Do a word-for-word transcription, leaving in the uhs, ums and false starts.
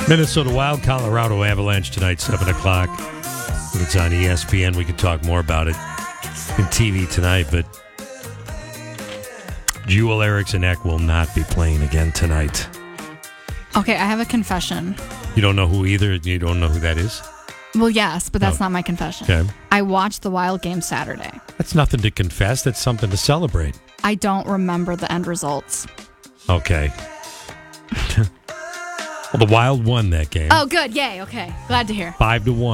Minnesota Wild, Colorado Avalanche tonight, seven o'clock. It's on E S P N. We can talk more about it in T V tonight, but Joel Eriksson Ek will not be playing again tonight. Okay, I have a confession. You don't know who either? You don't know who that is? Well, yes, but that's Oh. not my confession. Okay. I watched the Wild game Saturday. That's nothing to confess. That's something to celebrate. I don't remember the end results. Okay. Well, the Wild won that game. Oh, good. Yay. Okay. Glad to hear. Five to one.